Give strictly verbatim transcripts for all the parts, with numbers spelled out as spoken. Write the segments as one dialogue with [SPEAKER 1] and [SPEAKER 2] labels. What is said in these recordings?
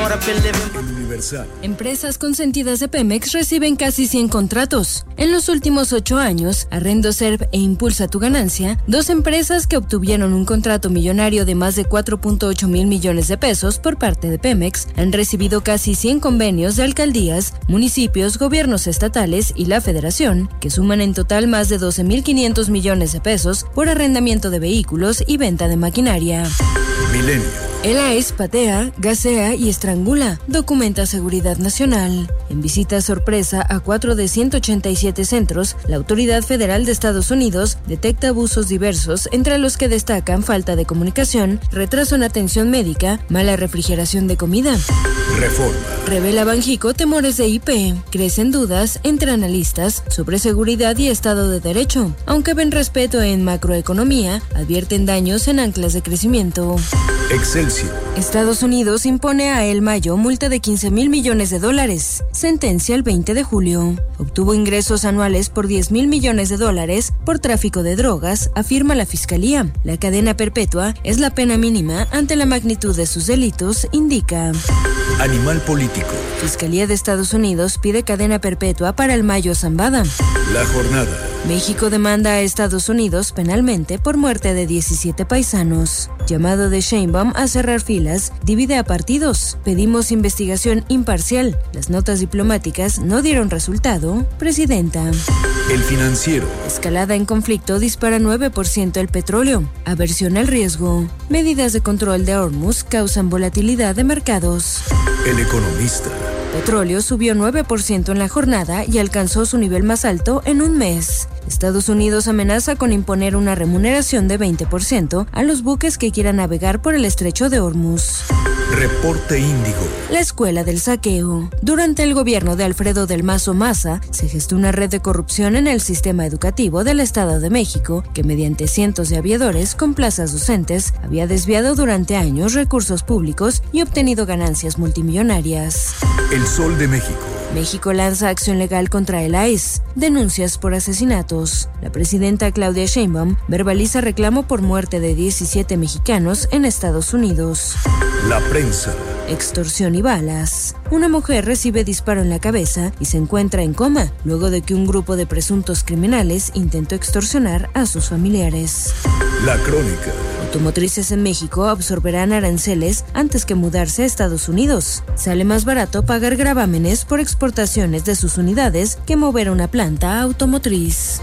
[SPEAKER 1] Universal.
[SPEAKER 2] Empresas consentidas de Pemex reciben casi cien contratos. En los últimos ocho años, Arrendoserv e Impulsa tu Ganancia, dos empresas que obtuvieron un contrato millonario de más de cuatro punto ocho mil millones de pesos por parte de Pemex, han recibido casi cien convenios de alcaldías, municipios, gobiernos estatales y la Federación, que suman en total más de doce mil quinientos millones de pesos por arrendamiento de vehículos y venta de maquinaria.
[SPEAKER 1] Milenio.
[SPEAKER 2] El A E S patea, gasea y estrangula, documenta Seguridad Nacional. En visita sorpresa a cuatro de ciento ochenta y siete centros, la Autoridad Federal de Estados Unidos detecta abusos diversos, entre los que destacan falta de comunicación, retraso en atención médica, mala refrigeración de comida.
[SPEAKER 1] Reforma.
[SPEAKER 2] Revela Banjico temores de I P. Crecen dudas entre analistas sobre seguridad y Estado de Derecho. Aunque ven respeto en macroeconomía, advierten daños en anclas de crecimiento.
[SPEAKER 1] Excelsior.
[SPEAKER 2] Estados Unidos impone a El Mayo multa de quince mil millones de dólares. Sentencia el veinte de julio. Obtuvo ingresos anuales por diez mil millones de dólares por tráfico de drogas, afirma la Fiscalía. La cadena perpetua es la pena mínima ante la magnitud de sus delitos, indica.
[SPEAKER 1] Animal político.
[SPEAKER 2] Fiscalía de Estados Unidos pide cadena perpetua para El Mayo Zambada.
[SPEAKER 1] La jornada.
[SPEAKER 2] México demanda a Estados Unidos penalmente por muerte de diecisiete paisanos. Llamado de Sheinbaum a cerrar filas divide a partidos. Pedimos investigación imparcial. Las notas diplomáticas no dieron resultado. Presidenta.
[SPEAKER 1] El Financiero.
[SPEAKER 2] Escalada en conflicto dispara nueve por ciento el petróleo. Aversión al riesgo. Medidas de control de Hormuz causan volatilidad de mercados.
[SPEAKER 1] El Economista.
[SPEAKER 2] Petróleo subió nueve por ciento en la jornada y alcanzó su nivel más alto en un mes. Estados Unidos amenaza con imponer una remuneración de veinte por ciento a los buques que quieran navegar por el estrecho de Hormuz.
[SPEAKER 1] Reporte Índigo.
[SPEAKER 2] La escuela del saqueo. Durante el gobierno de Alfredo del Mazo Maza, se gestó una red de corrupción en el sistema educativo del Estado de México, que mediante cientos de aviadores con plazas docentes, había desviado durante años recursos públicos y obtenido ganancias multimillonarias.
[SPEAKER 1] El Sol de México.
[SPEAKER 2] México lanza acción legal contra el A E S. Denuncias por asesinatos. La presidenta Claudia Sheinbaum verbaliza reclamo por muerte de diecisiete mexicanos en Estados Unidos.
[SPEAKER 1] La prensa.
[SPEAKER 2] Extorsión y balas. Una mujer recibe disparo en la cabeza y se encuentra en coma, luego de que un grupo de presuntos criminales intentó extorsionar a sus familiares.
[SPEAKER 1] La crónica.
[SPEAKER 2] Automotrices en México absorberán aranceles antes que mudarse a Estados Unidos. Sale más barato pagar gravámenes por exportaciones de sus unidades que mover una planta automotriz.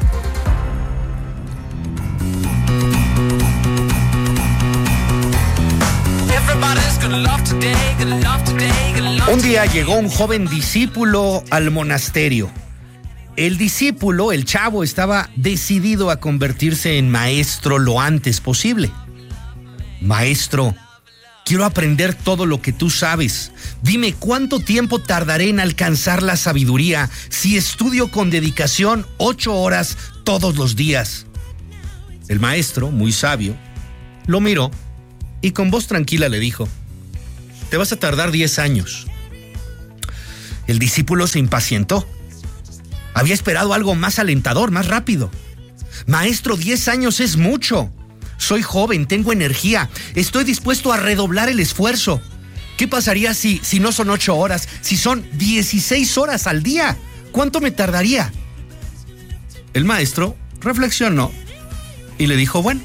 [SPEAKER 3] Un día llegó un joven discípulo al monasterio. El discípulo, el chavo, estaba decidido a convertirse en maestro lo antes posible. Maestro, quiero aprender todo lo que tú sabes. Dime, ¿cuánto tiempo tardaré en alcanzar la sabiduría si estudio con dedicación ocho horas todos los días? El maestro, muy sabio, lo miró y con voz tranquila le dijo: te vas a tardar diez años. El discípulo se impacientó. Había esperado algo más alentador, más rápido. Maestro, diez años es mucho. Soy joven, tengo energía, estoy dispuesto a redoblar el esfuerzo. ¿Qué pasaría si, si no son ocho horas, si son dieciséis horas al día? ¿Cuánto me tardaría? El maestro reflexionó y le dijo: bueno,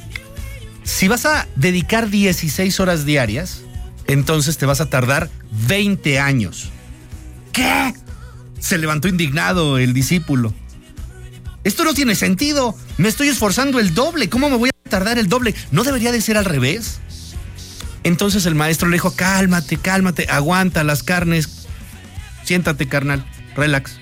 [SPEAKER 3] si vas a dedicar dieciséis horas diarias, entonces te vas a tardar veinte años. ¿Qué? Se levantó indignado el discípulo. Esto no tiene sentido. Me estoy esforzando el doble. ¿Cómo me voy a tardar el doble? ¿No debería de ser al revés? Entonces el maestro le dijo: cálmate, cálmate, aguanta las carnes. Siéntate, carnal, relax.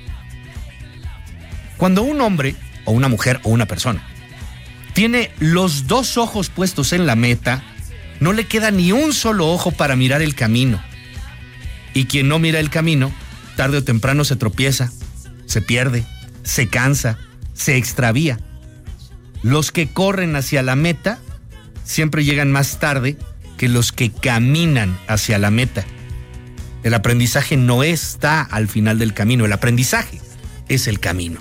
[SPEAKER 3] Cuando un hombre, o una mujer, o una persona, tiene los dos ojos puestos en la meta, no le queda ni un solo ojo para mirar el camino. Y quien no mira el camino, tarde o temprano se tropieza, se pierde, se cansa, se extravía. Los que corren hacia la meta siempre llegan más tarde que los que caminan hacia la meta. El aprendizaje no está al final del camino, el aprendizaje es el camino.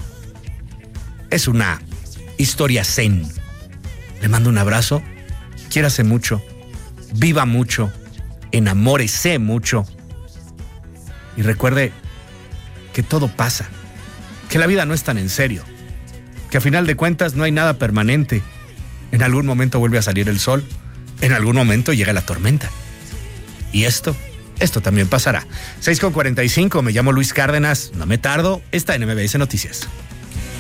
[SPEAKER 3] Es una historia zen. Le mando un abrazo, quiérase mucho, viva mucho, enamórese mucho y recuerde que todo pasa, que la vida no es tan en serio, que a final de cuentas no hay nada permanente. En algún momento vuelve a salir el sol, en algún momento llega la tormenta. Y esto, esto también pasará. seis con cuarenta y cinco, me llamo Luis Cárdenas, no me tardo, está en M B S Noticias.